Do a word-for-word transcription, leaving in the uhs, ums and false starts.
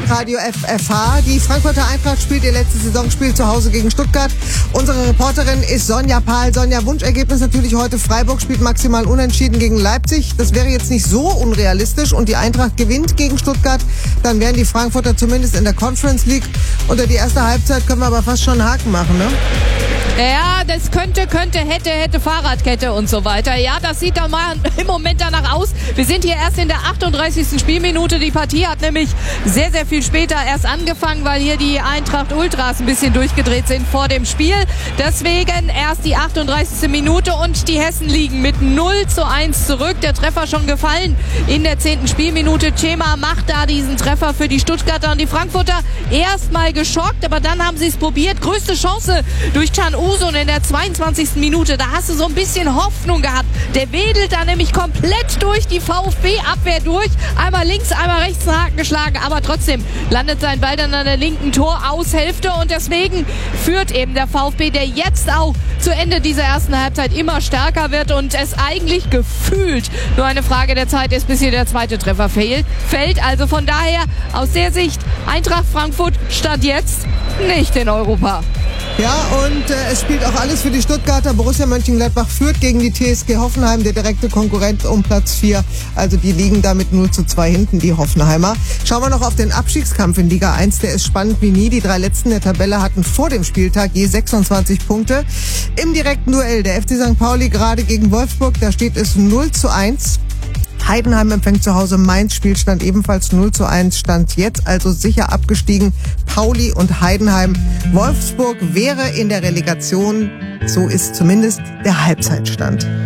Hitradio F F H. Die Frankfurter Eintracht spielt ihr letztes Saisonspiel zu Hause gegen Stuttgart. Unsere Reporterin ist Sonja Pahl. Sonja, Wunschergebnis natürlich heute. Freiburg spielt maximal unentschieden gegen Leipzig. Das wäre jetzt nicht so unrealistisch und die Eintracht gewinnt gegen Stuttgart. Dann wären die Frankfurter zumindest in der Conference League. Unter die erste Halbzeit können wir aber fast schon einen Haken machen, ne? Ja, das könnte, könnte, hätte, hätte, Fahrradkette und so weiter. Ja, das sieht doch mal im Moment danach aus. Wir sind hier erst in der achtunddreißigsten Spielminute. Die Partie hat nämlich sehr, sehr viel später erst angefangen, weil hier die Eintracht Ultras ein bisschen durchgedreht sind vor dem Spiel. Deswegen erst die achtunddreißigste Minute und die Hessen liegen mit null zu eins zurück. Der Treffer schon gefallen in der zehnten Spielminute. Cema macht da diesen Treffer für die Stuttgarter und die Frankfurter erstmal geschockt, aber dann haben sie es probiert. Größte Chance durch Can Usun in der zweiundzwanzigsten Minute. Da hast du so ein bisschen Hoffnung gehabt. Der wedelt da nämlich komplett durch die VfB-Abwehr durch. Einmal links, einmal rechts einen Haken geschlagen, aber trotzdem landet sein Ball dann an der linken Toraushälfte und deswegen führt eben der VfB, der jetzt auch zu Ende dieser ersten Halbzeit immer stärker wird und es eigentlich gefühlt nur eine Frage der Zeit ist, bis hier der zweite Treffer fehlt, fällt. Also von daher aus der Sicht Eintracht Frankfurt stand jetzt nicht in Europa. Ja, und äh, es spielt auch alles für die Stuttgarter. Borussia Mönchengladbach führt gegen die T S G Hoffenheim, der direkte Konkurrent um Platz vier. Also die liegen da mit null zu zwei hinten, die Hoffenheimer. Schauen wir noch auf den Abstiegskampf in Liga eins. Der ist spannend wie nie. Die drei letzten der Tabelle hatten vor dem Spieltag je sechsundzwanzig Punkte. Im direkten Duell der F C Sankt Pauli gerade gegen Wolfsburg, da steht es null zu eins. Heidenheim empfängt zu Hause Mainz, Spielstand ebenfalls null zu eins, stand jetzt also sicher abgestiegen. Pauli und Heidenheim. Wolfsburg wäre in der Relegation, so ist zumindest der Halbzeitstand.